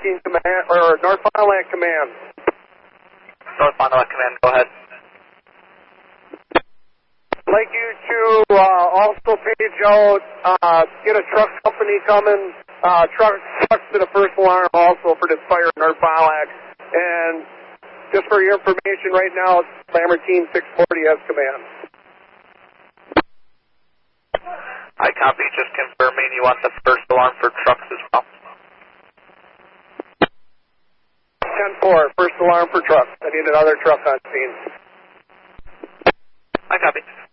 Viking Command, or North Fond du Lac Command. North Fond du Lac Command, go ahead. I'd like you to also page out, get a truck company coming, trucks to the first alarm also for this fire in North Fond du Lac. And just for your information right now, Slammer Team 640 has command. I copy, just confirming you want the first alarm for trucks as well. 10-4, first alarm for trucks. I need another truck on scene. I copy.